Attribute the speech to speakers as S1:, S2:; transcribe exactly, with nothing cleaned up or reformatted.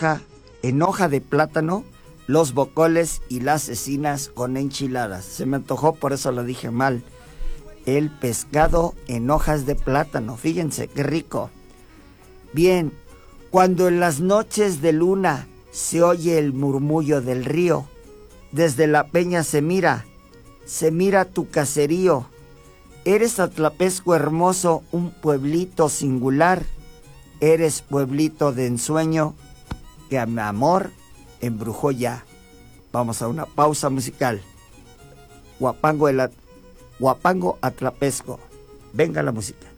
S1: hoja, en hoja de plátano, los bocoles y las cecinas con enchiladas. Se me antojó, por eso lo dije mal. El pescado en hojas de plátano. Fíjense, qué rico. Bien, cuando en las noches de luna se oye el murmullo del río, desde la peña se mira, se mira tu caserío. Eres Atlapesco hermoso, un pueblito singular. Eres pueblito de ensueño que a mi amor embrujó ya. Vamos a una pausa musical. Huapango, el At- Huapango Atlapesco. Venga la música.